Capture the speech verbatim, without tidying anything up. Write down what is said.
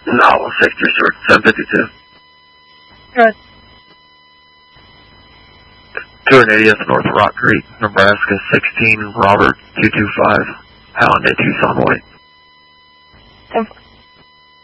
No, six three short, seven fifty-two. Good. two eightieth North Rock Creek, Nebraska, sixteen, Robert, two two five, Hound at Tucson White. ten four.